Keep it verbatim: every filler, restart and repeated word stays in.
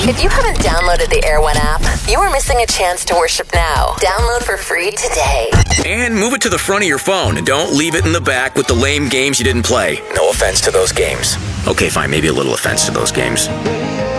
If you haven't downloaded the Air One app, you are missing a chance to worship now. Download for free today. And move it to the front of your phone, and don't leave it in the back with the lame games you didn't play. No offense to those games. Okay, fine, maybe a little offense to those games.